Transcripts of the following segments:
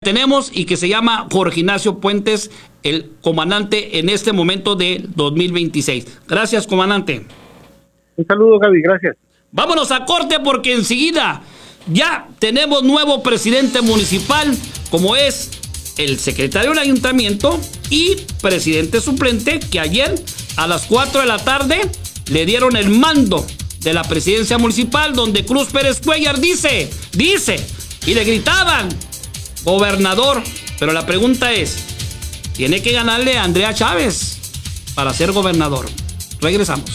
tenemos y que se llama Jorge Ignacio Puentes, el comandante en este momento de 2026. Gracias, comandante. Un saludo, Gaby, gracias. Vámonos a corte porque enseguida ya tenemos nuevo presidente municipal, como es el secretario del ayuntamiento y presidente suplente, que ayer a las 4 de la tarde le dieron el mando de la presidencia municipal, donde Cruz Pérez Cuellar dice, y le gritaban, gobernador. Pero la pregunta es, tiene que ganarle a Andrea Chávez para ser gobernador. Regresamos.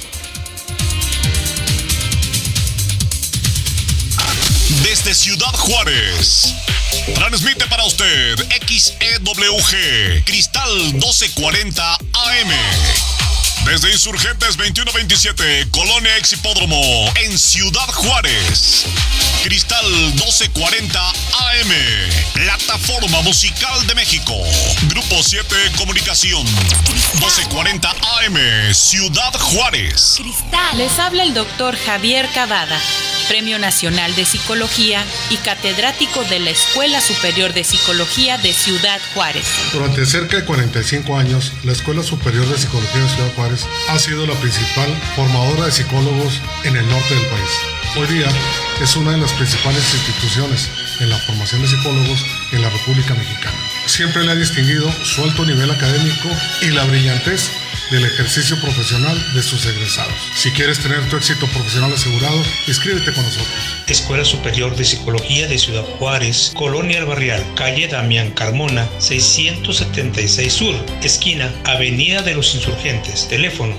Desde Ciudad Juárez, transmite para usted XEWG Cristal 1240 AM. Desde Insurgentes 2127, Colonia Ex Hipódromo, en Ciudad Juárez. Cristal 1240 AM, Plataforma Musical de México. Grupo 7 Comunicación, 1240 AM, Ciudad Juárez. Cristal. Les habla el doctor Javier Cavada, Premio Nacional de Psicología y catedrático de la Escuela Superior de Psicología de Ciudad Juárez. Durante cerca de 45 años, la Escuela Superior de Psicología de Ciudad Juárez ha sido la principal formadora de psicólogos en el norte del país. Hoy día es una de las principales instituciones en la formación de psicólogos en la República Mexicana. Siempre le ha distinguido su alto nivel académico y la brillantez del ejercicio profesional de sus egresados. Si quieres tener tu éxito profesional asegurado, inscríbete con nosotros. Escuela Superior de Psicología de Ciudad Juárez, Colonia El Barrial, calle Damián Carmona, 676 Sur, esquina Avenida de los Insurgentes, teléfono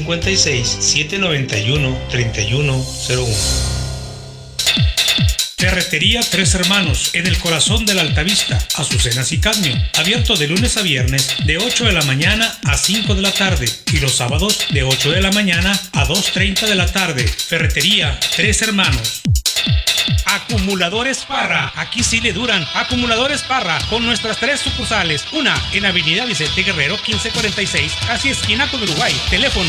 656-791-3101. Ferretería Tres Hermanos, en el corazón de la Altavista, Azucenas y Cadmio, abierto de lunes a viernes de 8 de la mañana a 5 de la tarde y los sábados de 8 de la mañana a 2:30 de la tarde. Ferretería Tres Hermanos. Acumuladores Parra, aquí sí le duran. Acumuladores Parra, con nuestras 3 sucursales. Una en Avenida Vicente Guerrero 1546, casi esquina con Uruguay, teléfono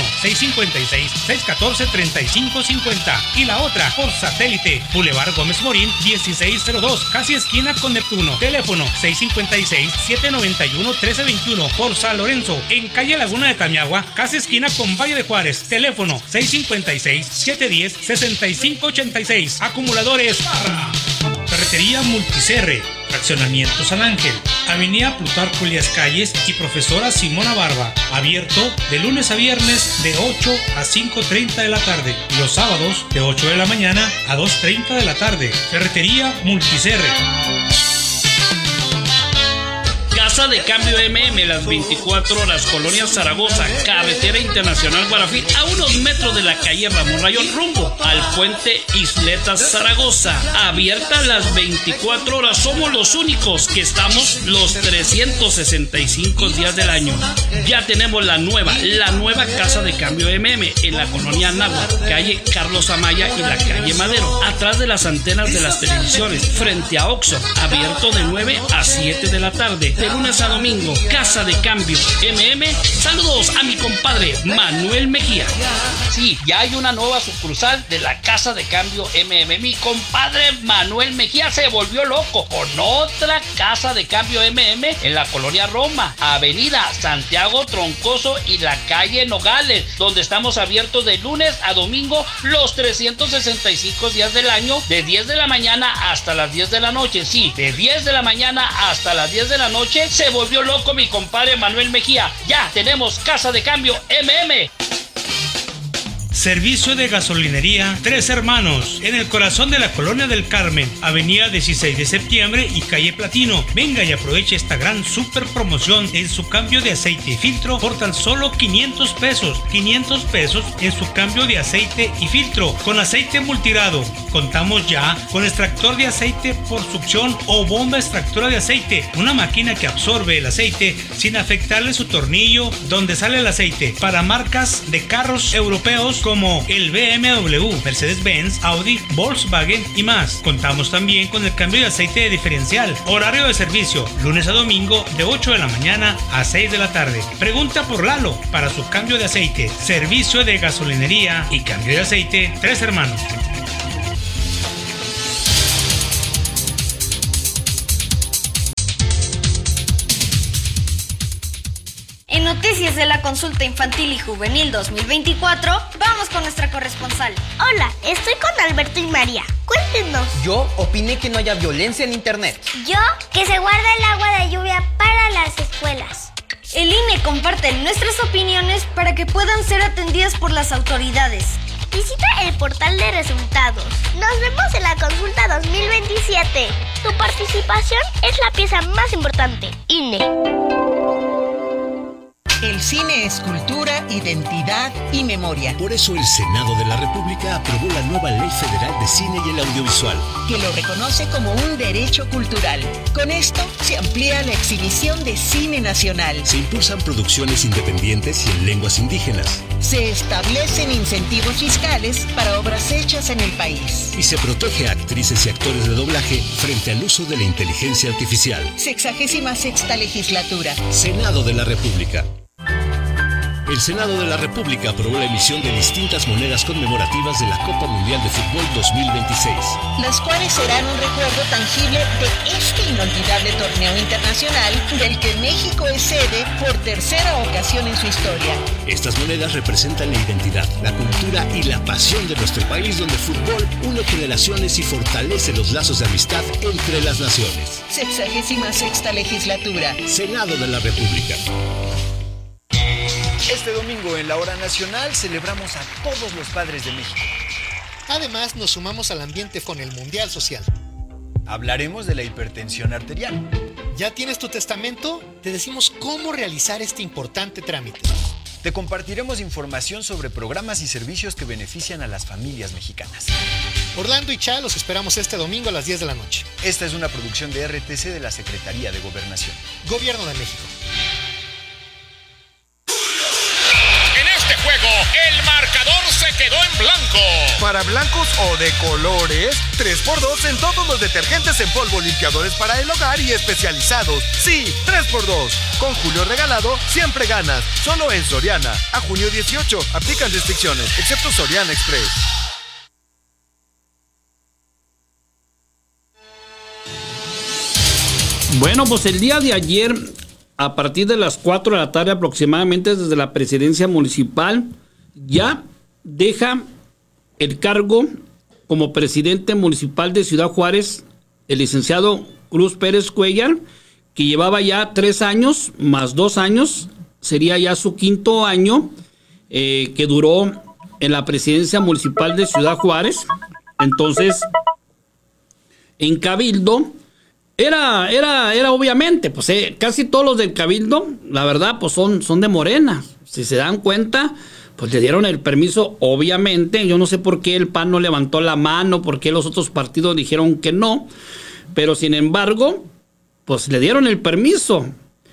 656-614-3550. Y la otra por satélite, Boulevard Gómez Morín 1602, casi esquina con Neptuno, teléfono 656-791-1321. Por San Lorenzo, en calle Laguna de Tamiagua, casi esquina con Valle de Juárez, teléfono 656-710-6586. Acumuladores Parra. Ferretería Multicerre, Fraccionamiento San Ángel, Avenida Plutarco Elías Calles y Profesora Simona Barba, abierto de lunes a viernes de 8 a 5:30 de la tarde y los sábados de 8 de la mañana a 2:30 de la tarde. Ferretería Multicerre. Casa de Cambio MM, las 24 horas, Colonia Zaragoza, Carretera Internacional Guarafil, a unos metros de la calle Ramón Rayón, rumbo al puente Isletas Zaragoza. Abierta las 24 horas, somos los únicos que estamos los 365 días del año. Ya tenemos la nueva Casa de Cambio MM en la colonia Anáhuac, calle Carlos Amaya y la calle Madero, atrás de las antenas de las televisiones, frente a Oxxo, abierto de 9 a 7 de la tarde, de lunes a domingo. Casa de Cambio MM. Saludos a mi compadre Manuel Mejía. Sí, ya hay una nueva sucursal de la Casa de Cambio MM. Mi compadre Manuel Mejía se volvió loco con otra Casa de Cambio MM en la colonia Roma, Avenida Santiago Troncoso y la calle Nogales, donde estamos abiertos de lunes a domingo los 365 días del año, de 10 de la mañana hasta las 10 de la noche. Sí, de 10 de la mañana hasta las 10 de la noche. Se volvió loco mi compadre Manuel Mejía. Ya tenemos Casa de Cambio MM. Servicio de gasolinería Tres Hermanos, en el corazón de la Colonia del Carmen, Avenida 16 de Septiembre y calle Platino. Venga y aproveche esta gran super promoción en su cambio de aceite y filtro por tan solo 500 pesos. 500 pesos en su cambio de aceite y filtro con aceite multirado. Contamos ya con extractor de aceite por succión o bomba extractora de aceite, una máquina que absorbe el aceite sin afectarle su tornillo donde sale el aceite, para marcas de carros europeos como el BMW, Mercedes-Benz, Audi, Volkswagen y más. Contamos también con el cambio de aceite de diferencial. Horario de servicio, lunes a domingo de 8 de la mañana a 6 de la tarde. Pregunta por Lalo para su cambio de aceite. Servicio de gasolinería y cambio de aceite Tres Hermanos. noticias de la consulta infantil y juvenil 2024, vamos con nuestra corresponsal. Hola, estoy con Alberto y María. Cuéntenos. Yo opiné que no haya violencia en internet. Yo, que se guarde el agua de lluvia para las escuelas. El INE comparte nuestras opiniones para que puedan ser atendidas por las autoridades. Visita el portal de resultados. Nos vemos en la consulta 2027. Tu participación es la pieza más importante. INE. El cine es cultura, identidad y memoria. Por eso el Senado de la República aprobó la nueva Ley Federal de Cine y el Audiovisual, que lo reconoce como un derecho cultural. Con esto se amplía la exhibición de cine nacional. Se impulsan producciones independientes y en lenguas indígenas. Se establecen incentivos fiscales para obras hechas en el país. Y se protege a actrices y actores de doblaje frente al uso de la inteligencia artificial. 66ª legislatura. Senado de la República. El Senado de la República aprobó la emisión de distintas monedas conmemorativas de la Copa Mundial de Fútbol 2026. Las cuales serán un recuerdo tangible de este inolvidable torneo internacional del que México es sede por tercera ocasión en su historia. Estas monedas representan la identidad, la cultura y la pasión de nuestro país, donde el fútbol une generaciones y fortalece los lazos de amistad entre las naciones. 66ª legislatura. Senado de la República. Este domingo en la Hora Nacional celebramos a todos los padres de México. Además, nos sumamos al ambiente con el Mundial Social. Hablaremos de la hipertensión arterial. ¿Ya tienes tu testamento? Te decimos cómo realizar este importante trámite. Te compartiremos información sobre programas y servicios que benefician a las familias mexicanas. Orlando y Cha los esperamos este domingo a las 10 de la noche. Esta es una producción de RTC de la Secretaría de Gobernación. Gobierno de México. El marcador se quedó en blanco. Para blancos o de colores, 3x2 en todos los detergentes en polvo, limpiadores para el hogar y especializados. Sí, 3x2. Con Julio regalado, siempre ganas. Solo en Soriana. A junio 18. Aplican restricciones, excepto Soriana Express. Bueno, pues el día de ayer, a partir de las 4 de la tarde aproximadamente, desde la presidencia municipal, ya deja el cargo como presidente municipal de Ciudad Juárez el licenciado Cruz Pérez Cuellar, que llevaba ya 3 años más 2 años, sería ya su 5º año que duró en la presidencia municipal de Ciudad Juárez. Entonces, en Cabildo, era obviamente, pues casi todos los del Cabildo, la verdad, pues son de Morena. Si se dan cuenta, pues le dieron el permiso, obviamente. Yo no sé por qué el PAN no levantó la mano, por qué los otros partidos dijeron que no, pero sin embargo, pues le dieron el permiso.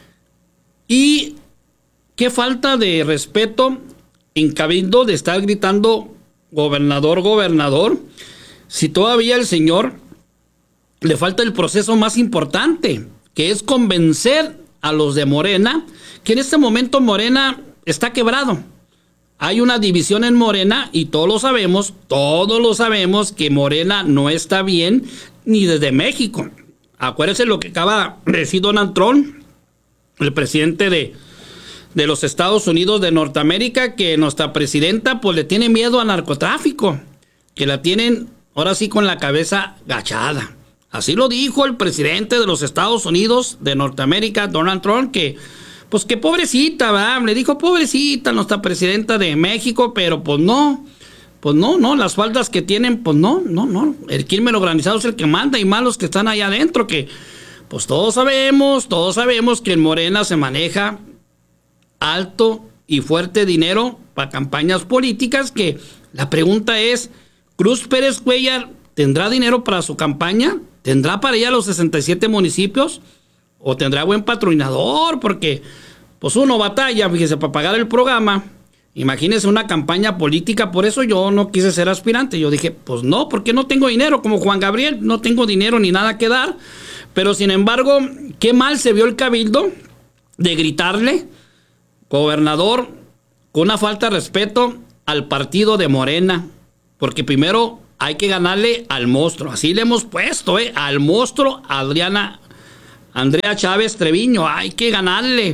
Y qué falta de respeto en Cabildo de estar gritando gobernador, gobernador, si todavía el señor le falta el proceso más importante, que es convencer a los de Morena, que en este momento Morena está quebrado. Hay una división en Morena y todos lo sabemos que Morena no está bien ni desde México. Acuérdense lo que acaba de decir Donald Trump, el presidente de los Estados Unidos de Norteamérica, que nuestra presidenta pues le tiene miedo al narcotráfico, que la tienen ahora sí con la cabeza agachada. Así lo dijo el presidente de los Estados Unidos de Norteamérica, Donald Trump, que pues que pobrecita, ¿verdad? Le dijo pobrecita nuestra presidenta de México, pero pues no, las faltas que tienen, pues no, el crimen organizado es el que manda y más los que están allá adentro, que pues todos sabemos que en Morena se maneja alto y fuerte dinero para campañas políticas, que la pregunta es, ¿Cruz Pérez Cuellar tendrá dinero para su campaña? ¿Tendrá para ella los 67 municipios? ¿O tendrá buen patrocinador? Porque pues uno batalla, fíjese, para pagar el programa. Imagínese una campaña política. Por eso yo no quise ser aspirante. Yo dije, pues no, porque no tengo dinero. Como Juan Gabriel, no tengo dinero ni nada que dar. Pero sin embargo, qué mal se vio el Cabildo de gritarle, gobernador, con una falta de respeto al partido de Morena. Porque primero hay que ganarle al monstruo. Así le hemos puesto, al monstruo Andrea Chávez Treviño. Hay que ganarle.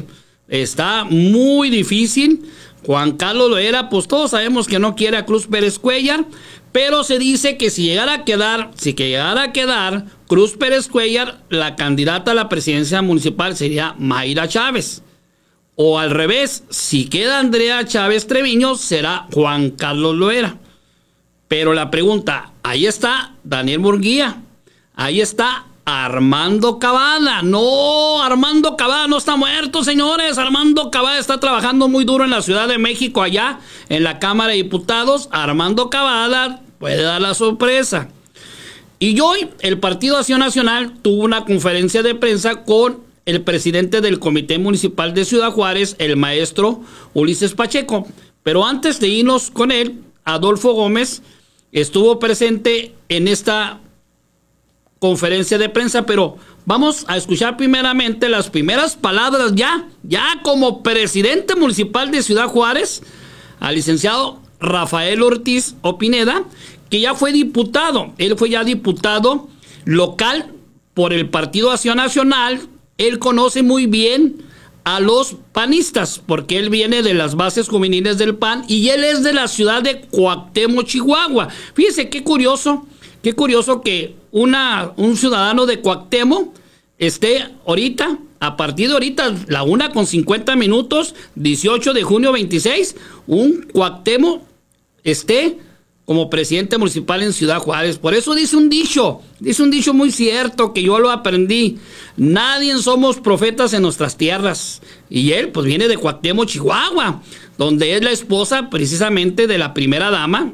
Está muy difícil. Juan Carlos Loera, pues todos sabemos que no quiere a Cruz Pérez Cuellar, pero se dice que si llegara a quedar Cruz Pérez Cuellar, la candidata a la presidencia municipal sería Mayra Chávez. O al revés, si queda Andrea Chávez Treviño, será Juan Carlos Loera. Pero la pregunta, ahí está Daniel Murguía, ahí está Armando Cavada. No, Armando Cavada no está muerto, señores. Armando Cavada está trabajando muy duro en la Ciudad de México, allá en la Cámara de Diputados. Armando Cavada puede dar la sorpresa. Y hoy el Partido Acción Nacional tuvo una conferencia de prensa con el presidente del Comité Municipal de Ciudad Juárez, el maestro Ulises Pacheco. Pero antes de irnos con él, Adolfo Gómez estuvo presente en esta conferencia de prensa, pero vamos a escuchar primeramente las primeras palabras ya como presidente municipal de Ciudad Juárez, al licenciado Rafael Ortiz Opineda, que ya fue diputado. Él fue ya diputado local por el Partido Acción Nacional. Él conoce muy bien a los panistas, porque él viene de las bases juveniles del PAN y él es de la ciudad de Cuauhtémoc, Chihuahua. Fíjense qué curioso que un ciudadano de Cuauhtémoc esté ahorita, a partir de ahorita, la 1:50, 18 de junio 26, un Cuauhtémoc esté como presidente municipal en Ciudad Juárez. Por eso dice un dicho muy cierto que yo lo aprendí: nadie somos profetas en nuestras tierras. Y él pues viene de Cuauhtémoc, Chihuahua, donde es la esposa precisamente de la primera dama,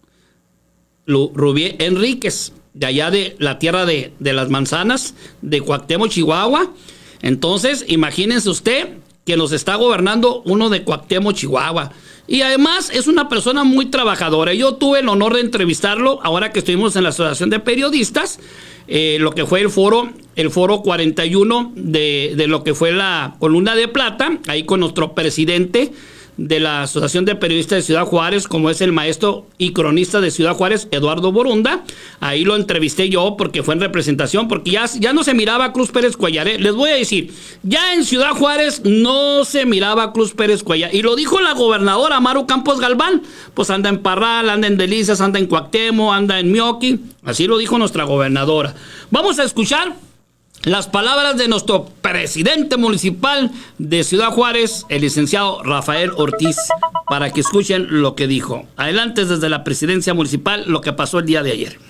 Rubí Enríquez, de allá de la tierra de las manzanas, de Cuauhtémoc, Chihuahua. Entonces, imagínense usted que nos está gobernando uno de Cuauhtémoc, Chihuahua. Y además es una persona muy trabajadora. Yo tuve el honor de entrevistarlo ahora que estuvimos en la Asociación de Periodistas, lo que fue el foro 41 de lo que fue la Columna de Plata, ahí con nuestro presidente de la Asociación de Periodistas de Ciudad Juárez, como es el maestro y cronista de Ciudad Juárez, Eduardo Borunda. Ahí lo entrevisté yo porque fue en representación, porque ya no se miraba a Cruz Pérez Cuellar. Les voy a decir, ya en Ciudad Juárez no se miraba a Cruz Pérez Cuellar. Y lo dijo la gobernadora Maru Campos Galván. Pues anda en Parral, anda en Delicias, anda en Cuauhtémoc, anda en Mioqui. Así lo dijo nuestra gobernadora. Vamos a escuchar las palabras de nuestro presidente municipal de Ciudad Juárez, el licenciado Rafael Ortiz, para que escuchen lo que dijo. Adelante desde la presidencia municipal lo que pasó el día de ayer.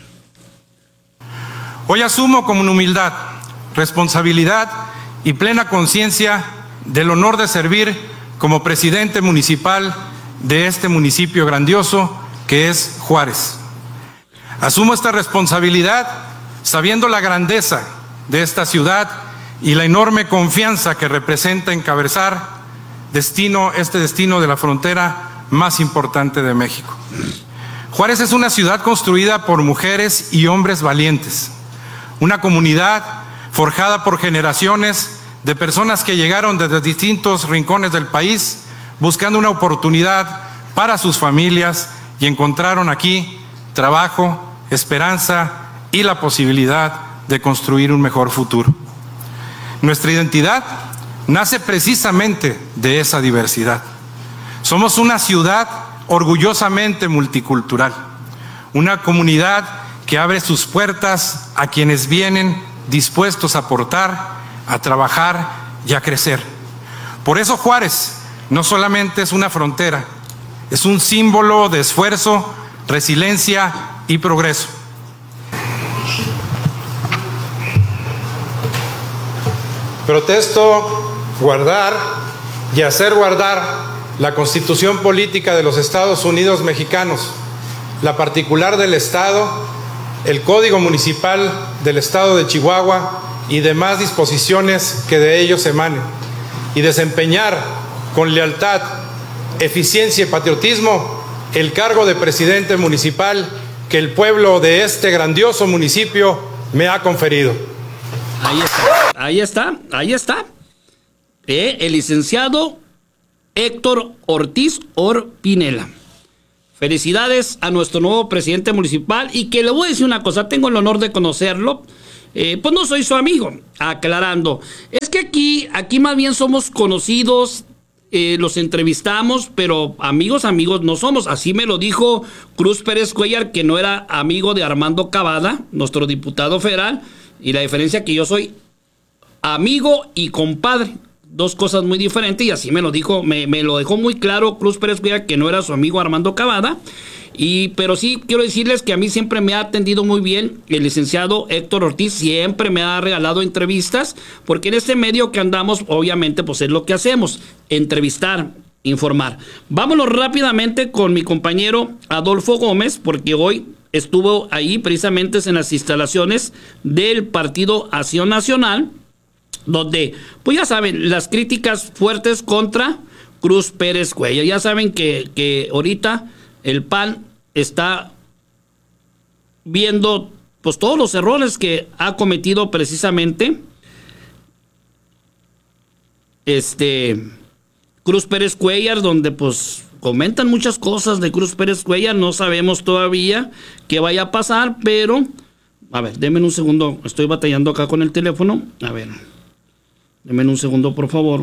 Hoy asumo con humildad, responsabilidad y plena conciencia del honor de servir como presidente municipal de este municipio grandioso que es Juárez. Asumo esta responsabilidad sabiendo la grandeza de esta ciudad y la enorme confianza que representa encabezar este destino de la frontera más importante de México. Juárez es una ciudad construida por mujeres y hombres valientes, una comunidad forjada por generaciones de personas que llegaron desde distintos rincones del país buscando una oportunidad para sus familias y encontraron aquí trabajo, esperanza y la posibilidad de construir un mejor futuro. Nuestra identidad nace precisamente de esa diversidad. Somos una ciudad orgullosamente multicultural, una comunidad que abre sus puertas a quienes vienen dispuestos a aportar, a trabajar y a crecer. Por eso Juárez no solamente es una frontera, es un símbolo de esfuerzo, resiliencia y progreso. Protesto guardar y hacer guardar la Constitución Política de los Estados Unidos Mexicanos, la particular del Estado, el Código Municipal del Estado de Chihuahua y demás disposiciones que de ellos emanen, y desempeñar con lealtad, eficiencia y patriotismo el cargo de presidente municipal que el pueblo de este grandioso municipio me ha conferido. Ahí está. El licenciado Héctor Ortiz Orpinela. Felicidades a nuestro nuevo presidente municipal, y que le voy a decir una cosa, tengo el honor de conocerlo, pues no soy su amigo, aclarando. Es que que aquí más bien somos conocidos, los entrevistamos, pero amigos no somos. Así me lo dijo Cruz Pérez Cuellar, que no era amigo de Armando Cavada, nuestro diputado federal, y la diferencia que yo soy amigo y compadre, dos cosas muy diferentes, y así me lo dijo, me lo dejó muy claro Cruz Pérez Cuellar, que no era su amigo Armando Cavada. Pero sí quiero decirles que a mí siempre me ha atendido muy bien el licenciado Héctor Ortiz, siempre me ha regalado entrevistas, porque en este medio que andamos, obviamente, pues es lo que hacemos, entrevistar, informar. Vámonos rápidamente con mi compañero Adolfo Gómez, porque hoy estuvo ahí precisamente en las instalaciones del Partido Acción Nacional, donde, pues ya saben, las críticas fuertes contra Cruz Pérez Cuellar. Ya saben que ahorita el PAN está viendo pues todos los errores que ha cometido precisamente Cruz Pérez Cuellar, donde pues comentan muchas cosas de Cruz Pérez Cuellar. No sabemos todavía qué vaya a pasar, pero a ver, denme un segundo, estoy batallando acá con el teléfono. A ver, denme un segundo, por favor.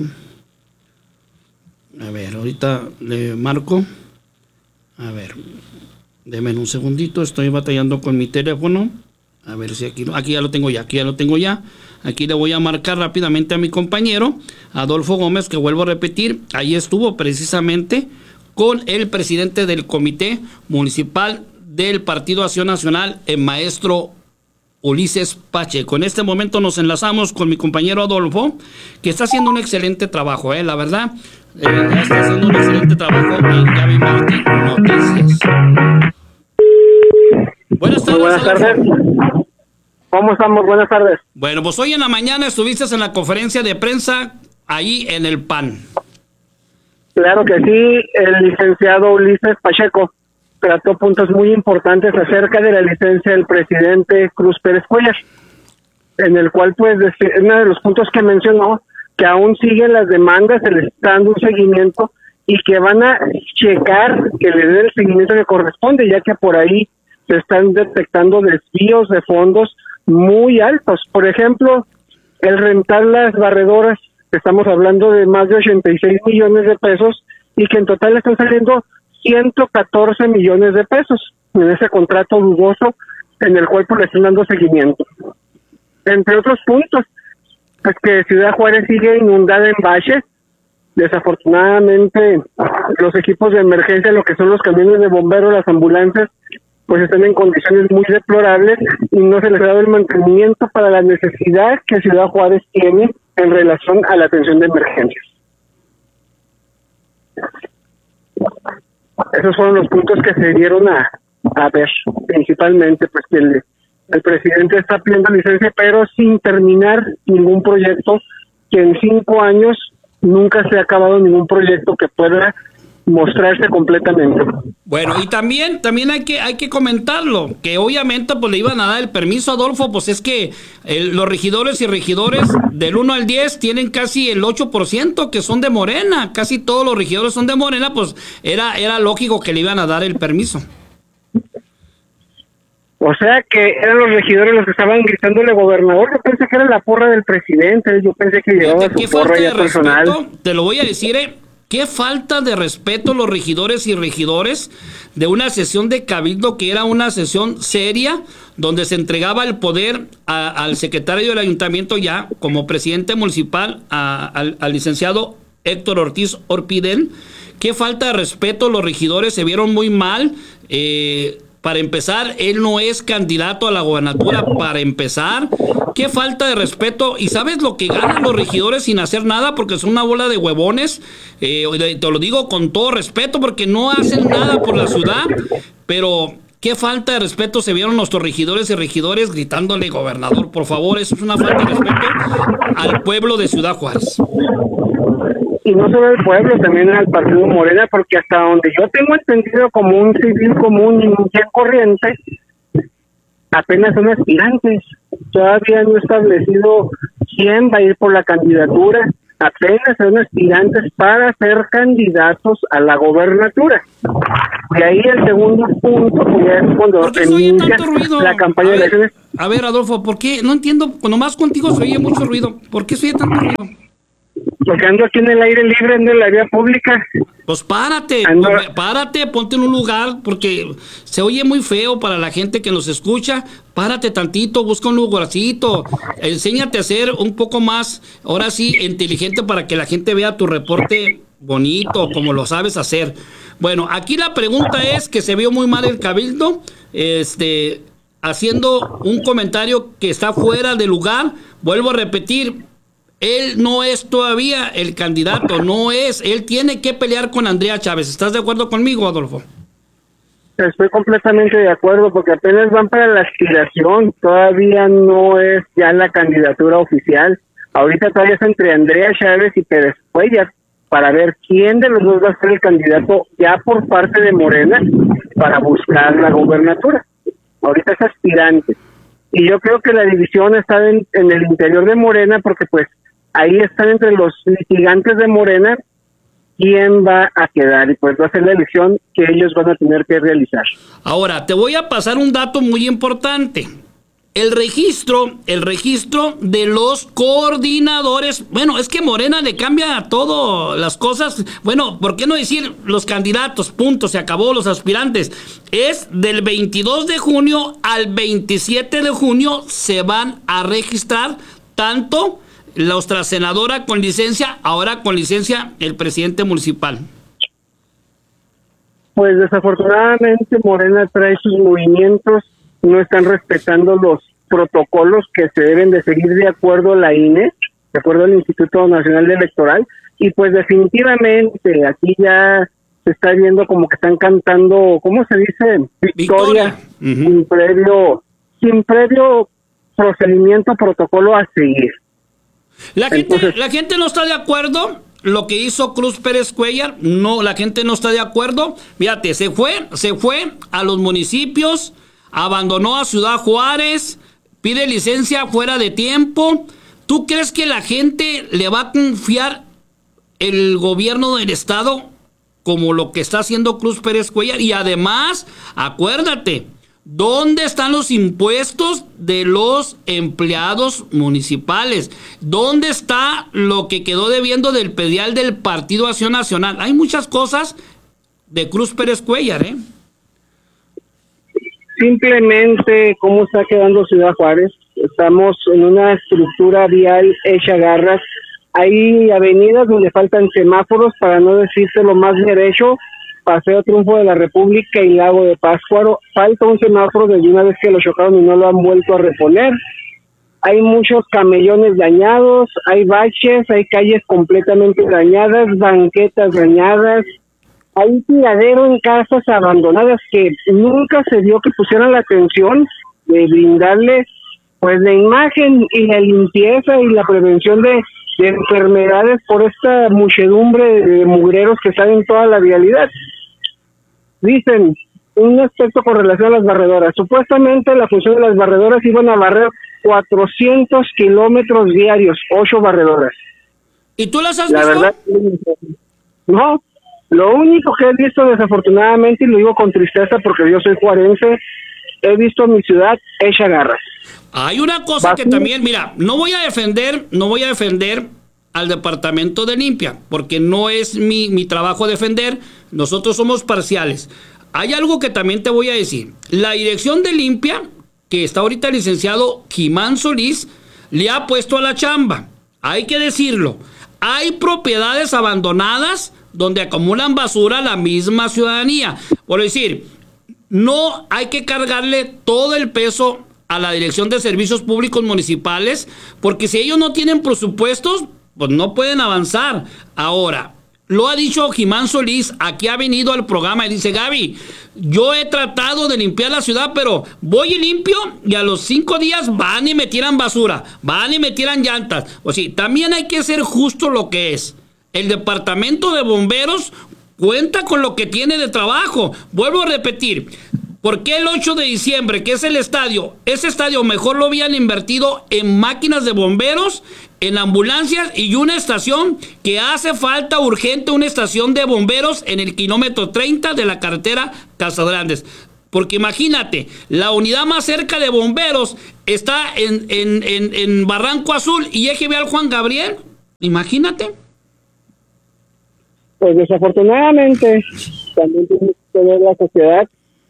A ver, ahorita le marco. A ver, denme un segundito, estoy batallando con mi teléfono. A ver si aquí ya lo tengo ya. Aquí le voy a marcar rápidamente a mi compañero Adolfo Gómez, que vuelvo a repetir, ahí estuvo precisamente con el presidente del Comité Municipal del Partido Acción Nacional, el maestro Ulises Pacheco. En este momento nos enlazamos con mi compañero Adolfo, que está haciendo un excelente trabajo, la verdad. Está haciendo un excelente trabajo en Gaby Martí Noticias. Buenas tardes. Buenas tardes. ¿Cómo estamos? Buenas tardes. Bueno, pues hoy en la mañana estuviste en la conferencia de prensa ahí en el PAN. Claro que sí, el licenciado Ulises Pacheco trató puntos muy importantes acerca de la licencia del presidente Cruz Pérez Cuellar, en el cual pues uno de los puntos que mencionó, que aún siguen las demandas, se les está dando un seguimiento y que van a checar que le den el seguimiento que corresponde, ya que por ahí se están detectando desvíos de fondos muy altos. Por ejemplo, el rentar las barredoras, estamos hablando de más de 86 millones de pesos y que en total están saliendo 114 millones de pesos en ese contrato dudoso en el cual pues le están dando seguimiento. Entre otros puntos, pues que Ciudad Juárez sigue inundada en baches. Desafortunadamente, los equipos de emergencia, lo que son los camiones de bomberos, las ambulancias, pues están en condiciones muy deplorables y no se les ha dado el mantenimiento para la necesidad que Ciudad Juárez tiene en relación a la atención de emergencias. Esos fueron los puntos que se dieron a ver, principalmente, pues que el presidente está pidiendo licencia, pero sin terminar ningún proyecto, que en 5 años nunca se ha acabado ningún proyecto que pueda mostrarse completamente. Bueno, y también hay que comentarlo, que obviamente pues le iban a dar el permiso, Adolfo, pues es que los regidores y regidores del 1 al 10 tienen casi el 8% que son de Morena, casi todos los regidores son de Morena, pues era lógico que le iban a dar el permiso. O sea que eran los regidores los que estaban gritándole gobernador. Yo pensé que era la porra del presidente, yo pensé que llevaba su porra ya personal. Te lo voy a decir, qué falta de respeto los regidores y regidores de una sesión de cabildo que era una sesión seria, donde se entregaba el poder al secretario del ayuntamiento ya como presidente municipal, al licenciado Héctor Ortiz Orpidel. Qué falta de respeto, los regidores se vieron muy mal. Para empezar, él no es candidato a la gobernatura, para empezar. Qué falta de respeto. ¿Y sabes lo que ganan los regidores sin hacer nada? Porque son una bola de huevones. Te lo digo con todo respeto, porque no hacen nada por la ciudad. Pero qué falta de respeto se vieron nuestros regidores y regidores gritándole gobernador. Por favor, eso es una falta de respeto al pueblo de Ciudad Juárez. Y no solo al pueblo, también al partido Morena, porque hasta donde yo tengo entendido como un civil común y un bien corriente, apenas son aspirantes. Todavía no he establecido quién va a ir por la candidatura. apenas son aspirantes para ser candidatos a la gobernatura. Y ahí el segundo punto, pues es cuando ¿por qué se oye tanto ruido? La campaña de elecciones. A ver, Adolfo, ¿por qué? No entiendo, nomás contigo se oye mucho ruido. ¿Por qué se oye tanto ruido? Porque ando aquí en el aire libre, ando en la vía pública. Pues párate, ponte en un lugar, porque se oye muy feo para la gente que nos escucha. Párate tantito, busca un lugarcito, enséñate a ser un poco más, ahora sí, inteligente para que la gente vea tu reporte bonito, como lo sabes hacer. Bueno, aquí la pregunta es que se vio muy mal el Cabildo, haciendo un comentario que está fuera de lugar. Vuelvo a repetir, él no es todavía el candidato, no es, él tiene que pelear con Andrea Chávez. ¿Estás de acuerdo conmigo, Adolfo? Estoy completamente de acuerdo, porque apenas van para la aspiración, todavía no es ya la candidatura oficial. Ahorita todavía es entre Andrea Chávez y Pérez Cuellar, para ver quién de los dos va a ser el candidato ya por parte de Morena para buscar la gobernatura. Ahorita es aspirante. Y yo creo que la división está en el interior de Morena, porque pues ahí están entre los litigantes de Morena quién va a quedar, y pues va a ser la elección que ellos van a tener que realizar. Ahora, te voy a pasar un dato muy importante. El registro de los coordinadores, bueno, es que Morena le cambia a todo las cosas. Bueno, ¿por qué no decir los candidatos? Punto, se acabó, los aspirantes. Es del 22 de junio al 27 de junio se van a registrar tanto nuestra senadora con licencia, ahora con licencia el presidente municipal. Pues desafortunadamente Morena trae sus movimientos, no están respetando los protocolos que se deben de seguir de acuerdo a la INE, de acuerdo al Instituto Nacional Electoral, y pues definitivamente aquí ya se está viendo como que están cantando, ¿cómo se dice? Victoria. sin previo procedimiento, protocolo a seguir. La gente no está de acuerdo. Lo que hizo Cruz Pérez Cuellar, no, la gente no está de acuerdo. Fíjate, se fue a los municipios, abandonó a Ciudad Juárez, pide licencia fuera de tiempo. ¿Tú crees que la gente le va a confiar el gobierno del estado como lo que está haciendo Cruz Pérez Cuellar? Y además, acuérdate, ¿dónde están los impuestos de los empleados municipales? ¿Dónde está lo que quedó debiendo del predial del Partido Acción Nacional? Hay muchas cosas de Cruz Pérez Cuellar, ¿eh? Simplemente, ¿cómo está quedando Ciudad Juárez? Estamos en una estructura vial hecha garras. Hay avenidas donde faltan semáforos, para no decirte lo más derecho. Paseo Triunfo de la República y Lago de Pátzcuaro, falta un semáforo desde una vez que lo chocaron y no lo han vuelto a reponer. Hay muchos camellones dañados, hay baches, hay calles completamente dañadas, banquetas dañadas, hay tiradero en casas abandonadas que nunca se dio que pusieran la atención de brindarle pues la imagen y la limpieza y la prevención de enfermedades por esta muchedumbre de mugreros que están en toda la vialidad. Dicen un aspecto con relación a las barredoras. Supuestamente la función de las barredoras iban a barrer 400 kilómetros diarios, 8 barredoras. ¿Y tú las has visto? La verdad, no. Lo único que he visto desafortunadamente, y lo digo con tristeza porque yo soy juarense, he visto mi ciudad hecha garras. Hay una cosa que también, mira, no voy a defender al departamento de limpia, porque no es mi trabajo defender, nosotros somos parciales. Hay algo que también te voy a decir. La dirección de limpia, que está ahorita el licenciado Jimán Solís, le ha puesto a la chamba. Hay que decirlo. Hay propiedades abandonadas donde acumulan basura la misma ciudadanía. Por decir, no hay que cargarle todo el peso a la Dirección de Servicios Públicos Municipales, porque si ellos no tienen presupuestos, pues no pueden avanzar. Ahora, lo ha dicho Jimán Solís, aquí ha venido al programa y dice: Gaby, yo he tratado de limpiar la ciudad, pero voy y limpio y a los 5 días van y me tiran basura, van y me tiran llantas. O sea, también hay que ser justo lo que es. El departamento de bomberos cuenta con lo que tiene de trabajo. Vuelvo a repetir, ¿por qué el 8 de diciembre, que es el estadio, ese estadio mejor lo habían invertido en máquinas de bomberos en ambulancias y una estación que hace falta urgente, una estación de bomberos en el kilómetro 30 de la carretera Casas Grandes. Porque imagínate, la unidad más cerca de bomberos está en Barranco Azul y Eje Vial Juan Gabriel. Imagínate. Pues desafortunadamente también tiene que ver la sociedad,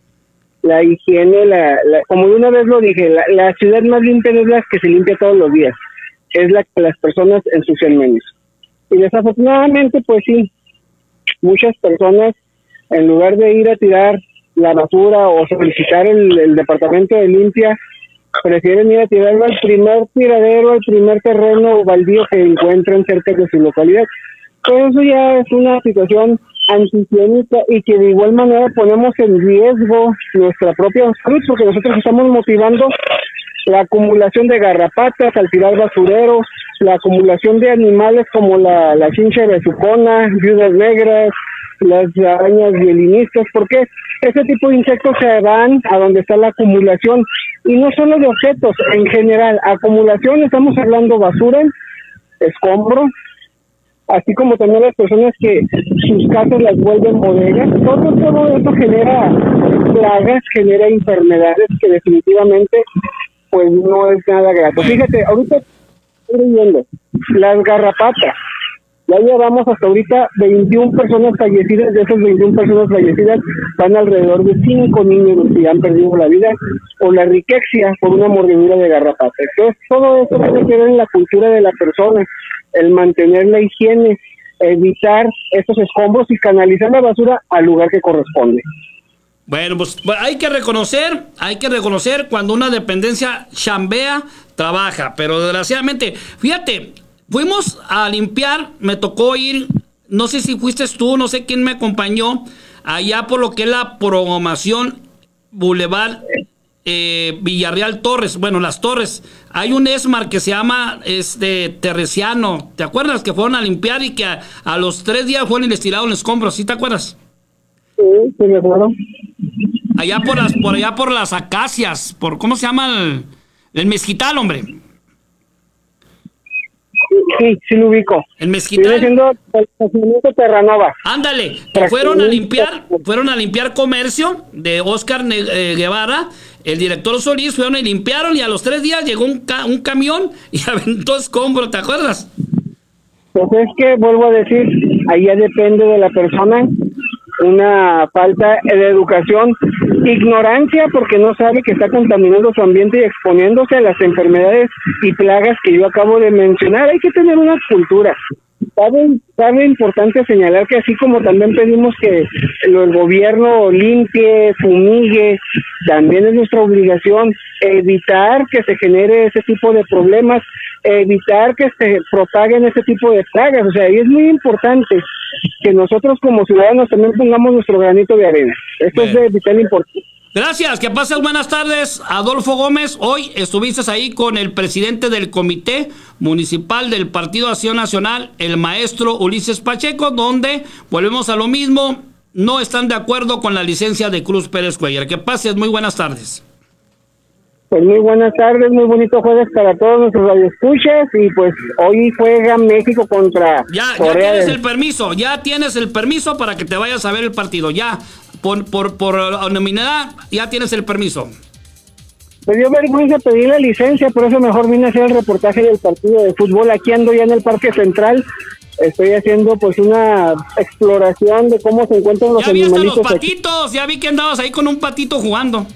la higiene, como una vez lo dije, la ciudad más limpia no es la que se limpia todos los días, es la que las personas ensucian menos. Y desafortunadamente, pues sí, muchas personas, en lugar de ir a tirar la basura o solicitar el departamento de limpia, prefieren ir a tirarlo al primer tiradero, al primer terreno baldío que encuentran cerca de su localidad. Pues eso ya es una situación antihigiénica y que de igual manera ponemos en riesgo nuestra propia salud, porque nosotros estamos motivando la acumulación de garrapatas al tirar basurero, la acumulación de animales como la chincha besucona, viudas negras, las arañas violinistas, porque ese tipo de insectos se van a donde está la acumulación, y no solo de objetos, en general, acumulación, estamos hablando basura, escombros, así como también las personas que sus casas las vuelven bodegas. Todo eso genera plagas, genera enfermedades que definitivamente pues no es nada grato. Fíjate, ahorita estoy viendo las garrapatas. Ya llevamos hasta ahorita 21 personas fallecidas. De esas 21 personas fallecidas van alrededor de 5 niños que han perdido la vida, o la riquexia por una mordedura de garrapata. Entonces todo eso tiene que ver en la cultura de la persona, el mantener la higiene, evitar estos escombros y canalizar la basura al lugar que corresponde. Bueno, pues hay que reconocer cuando una dependencia chambea, trabaja, pero desgraciadamente, fíjate, fuimos a limpiar, me tocó ir, no sé si fuiste tú, no sé quién me acompañó, allá por lo que es la programación Boulevard Villarreal Torres, bueno, Las Torres, hay un ESMAR que se llama Terreciano, ¿te acuerdas? Que fueron a limpiar y que a los 3 días fueron y les tiraron escombros, ¿sí te acuerdas? Sí, me acuerdo. Allá por las acacias, ¿cómo se llama? El mezquital, hombre. Sí lo ubico. El mezquital. Viene siendo el estacionamiento Terranova. Ándale, que fueron a limpiar comercio de Oscar Guevara, el director Solís, fueron y limpiaron, y a los 3 días llegó un camión y aventó escombro, ¿te acuerdas? Pues es que, vuelvo a decir, ahí ya depende de la persona, una falta de educación, ignorancia porque no sabe que está contaminando su ambiente y exponiéndose a las enfermedades y plagas que yo acabo de mencionar. Hay que tener una cultura. Sabe importante señalar que así como también pedimos que el gobierno limpie, fumigue, también es nuestra obligación evitar que se genere ese tipo de problemas, evitar que se propaguen ese tipo de plagas. O sea, y es muy importante que nosotros como ciudadanos también pongamos nuestro granito de arena. Esto es de vital importancia. Gracias, que pases buenas tardes, Adolfo Gómez. Hoy estuviste ahí con el presidente del Comité Municipal del Partido Acción Nacional, el maestro Ulises Pacheco, donde volvemos a lo mismo, no están de acuerdo con la licencia de Cruz Pérez Cuéllar. Que pases muy buenas tardes. Pues muy buenas tardes, muy bonito jueves para todos nuestros radioescuchas, y pues hoy juega México contra Corea. Ya tienes el permiso para que te vayas a ver el partido, ya. Por nominalidad, ya tienes el permiso. Me dio vergüenza pedir la licencia, por eso mejor vine a hacer el reportaje del partido de fútbol. Aquí ando ya en el Parque Central, estoy haciendo pues una exploración de cómo se encuentran los animalitos. Ya vi hasta los patitos, ya vi que andabas ahí con un patito jugando.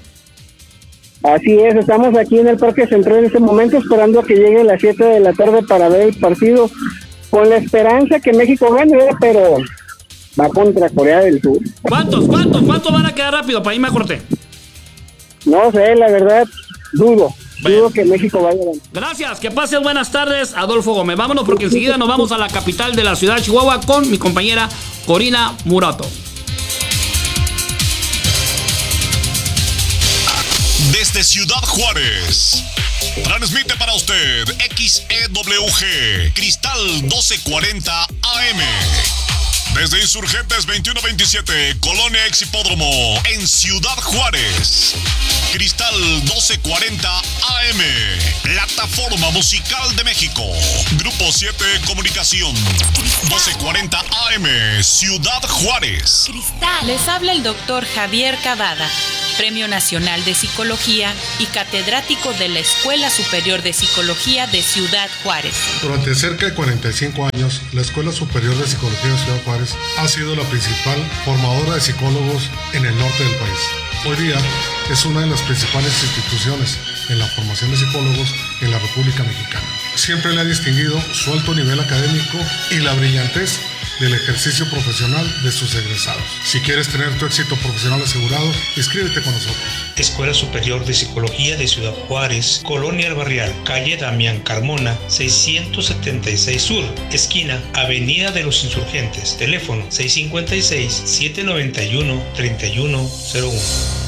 Así es, estamos aquí en el Parque Central en este momento esperando a que llegue a las 7 de la tarde para ver el partido, con la esperanza que México gane, pero va contra Corea del Sur. ¿Cuántos van a quedar rápido? Para ahí me acordé. No sé, la verdad, dudo que México vaya a ganar. Gracias, que pases buenas tardes, Adolfo Gómez. Vámonos porque enseguida nos vamos a la capital de la ciudad de Chihuahua con mi compañera Corina Murato. Desde Ciudad Juárez, transmite para usted XEWG Cristal 1240 AM. Desde Insurgentes 2127, Colonia Ex Hipódromo, en Ciudad Juárez. Cristal 1240 AM, Plataforma Musical de México. Grupo 7 Comunicación, 1240 AM, Ciudad Juárez. Les habla el doctor Javier Cavada, Premio Nacional de Psicología y catedrático de la Escuela Superior de Psicología de Ciudad Juárez. Durante cerca de 45 años, la Escuela Superior de Psicología de Ciudad Juárez ha sido la principal formadora de psicólogos en el norte del país. Hoy día es una de las principales instituciones en la formación de psicólogos en la República Mexicana. Siempre le ha distinguido su alto nivel académico y la brillantez del ejercicio profesional de sus egresados. Si quieres tener tu éxito profesional asegurado, inscríbete con nosotros. Escuela Superior de Psicología de Ciudad Juárez, Colonia El Barrial, calle Damián Carmona, 676 Sur, esquina Avenida de los Insurgentes, teléfono 656-791-3101.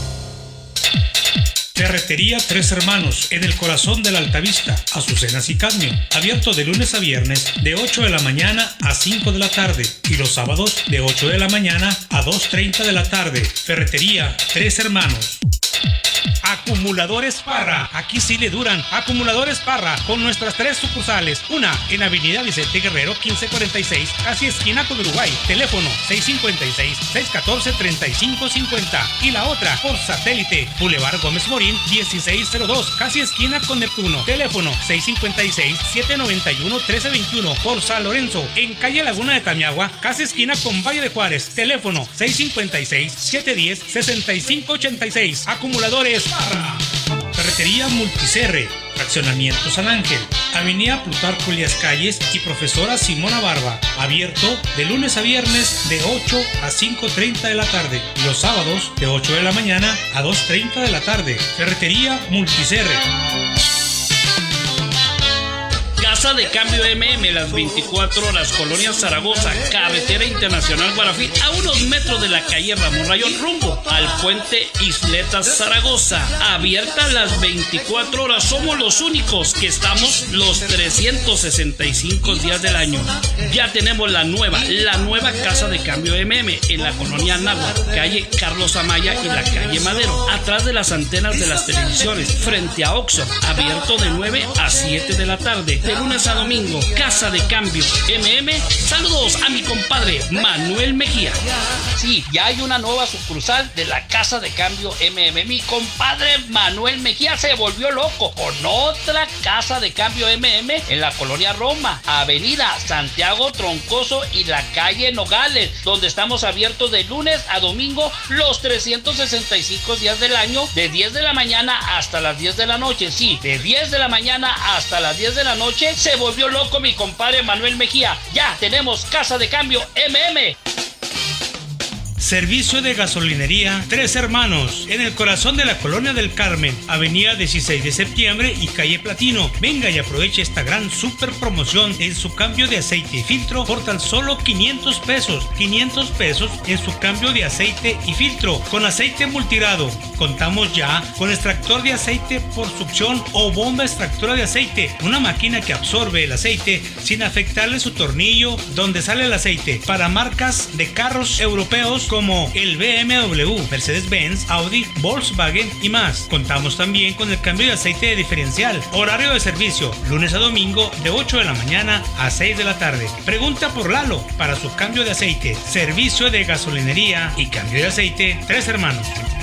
Ferretería Tres Hermanos, en el corazón de la Altavista, Azucenas y Cadmio. Abierto de lunes a viernes de 8 de la mañana a 5 de la tarde y los sábados de 8 de la mañana a 2:30 de la tarde. Ferretería Tres Hermanos. Acumuladores Parra, aquí sí le duran. Acumuladores Parra, con nuestras 3 sucursales. Una en Avenida Vicente Guerrero 1546, casi esquina con Uruguay, teléfono 656-614-3550. Y la otra por satélite, Boulevard Gómez Morín 1602, casi esquina con Neptuno, teléfono 656-791-1321. Por San Lorenzo, en calle Laguna de Tamiagua, casi esquina con Valle de Juárez, teléfono 656-710-6586. Acumuladores Parra. Ferretería Multicerre, Fraccionamiento San Ángel, Avenida Plutarco Elías Calles y Profesora Simona Barba. Abierto de lunes a viernes de 8 a 5:30 de la tarde y los sábados de 8 de la mañana a 2:30 de la tarde. Ferretería Multicerre. Casa de Cambio MM, las 24 horas, Colonia Zaragoza, Carretera Internacional Guarafil, a unos metros de la calle Ramón Rayón, rumbo al puente Isletas Zaragoza. Abierta las 24 horas, somos los únicos que estamos los 365 días del año. Ya tenemos la nueva Casa de Cambio MM en la colonia Náhuatl, calle Carlos Amaya y la calle Madero, atrás de las antenas de las televisiones, frente a Oxxo. Abierto de 9 a 7 de la tarde, de lunes a domingo. Casa de Cambio MM. Saludos a mi compadre Manuel Mejía. Sí, ya hay una nueva sucursal de la Casa de Cambio MM. Mi compadre Manuel Mejía se volvió loco con otra Casa de Cambio MM en la colonia Roma, Avenida Santiago Troncoso y la calle Nogales, donde estamos abiertos de lunes a domingo los 365 días del año, de 10 de la mañana hasta las 10 de la noche. Sí, de 10 de la mañana hasta las 10 de la noche. Se volvió loco mi compadre Manuel Mejía. Ya tenemos Casa de Cambio MM. Servicio de gasolinería Tres Hermanos, en el corazón de la Colonia del Carmen, Avenida 16 de Septiembre y calle Platino. Venga y aproveche esta gran super promoción en su cambio de aceite y filtro por tan solo 500 pesos. 500 pesos en su cambio de aceite y filtro con aceite multirado. Contamos ya con extractor de aceite por succión o bomba extractora de aceite, una máquina que absorbe el aceite sin afectarle su tornillo donde sale el aceite, para marcas de carros europeos como el BMW, Mercedes-Benz, Audi, Volkswagen y más. Contamos también con el cambio de aceite de diferencial. Horario de servicio, lunes a domingo de 8 de la mañana a 6 de la tarde. Pregunta por Lalo para su cambio de aceite. Servicio de gasolinería y cambio de aceite Tres Hermanos.